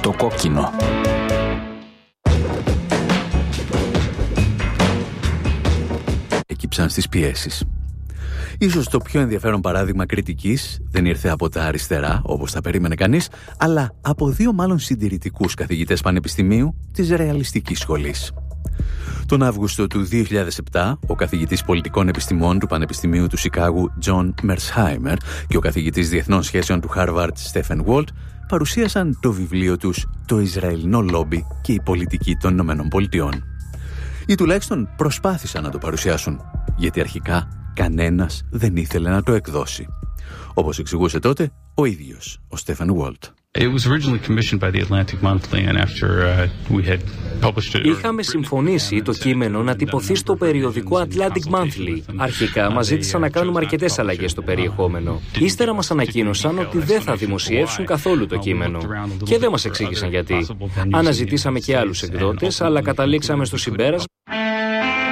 στο κόκκινο. Εκύψαν στις πιέσεις. Ίσως το πιο ενδιαφέρον παράδειγμα κριτικής δεν ήρθε από τα αριστερά, όπως θα περίμενε κανείς, αλλά από δύο μάλλον συντηρητικούς καθηγητές πανεπιστημίου της ρεαλιστικής σχολής. Τον Αύγουστο του 2007, ο καθηγητής πολιτικών επιστημών του Πανεπιστημίου του Σικάγου, Τζον Μερσχάιμερ, και ο καθηγητής διεθνών σχέσεων του Χάρβαρντ, Στέφεν Βολτ, παρουσίασαν το βιβλίο τους «Το Ισραηλινό Λόμπι και η πολιτική των Ηνωμένων Πολιτειών». Ή τουλάχιστον προσπάθησαν να το παρουσιάσουν, γιατί αρχικά κανένας δεν ήθελε να το εκδώσει. Όπως εξηγούσε τότε ο ίδιος ο Στέφεν Βολτ. Είχαμε συμφωνήσει το κείμενο να τυπωθεί στο περιοδικό Atlantic Monthly. Αρχικά μας ζήτησαν να κάνουμε αρκετές αλλαγές στο περιεχόμενο. Ύστερα μας ανακοίνωσαν ότι δεν θα δημοσιεύσουν καθόλου το κείμενο. Και δεν μας εξήγησαν γιατί. Αναζητήσαμε και άλλους εκδότες, αλλά καταλήξαμε στο συμπέρασμα